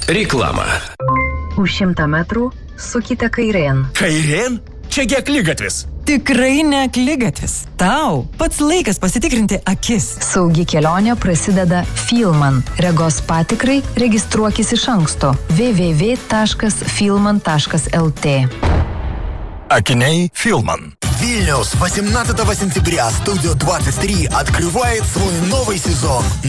Реклама. Už 100 metrų sukite kairėn. Kairėn? Čiagi akligatvis. Tikrai ne akligatvis. Tau pats laikas pasitikrinti akis. Saugi kelionė prasideda Filman. Regos patikrai registruokis iš anksto. www.filman.lt. Акиней Филман. Вильнюс, 18 сентября, студия 23 открывает свой новый сезон.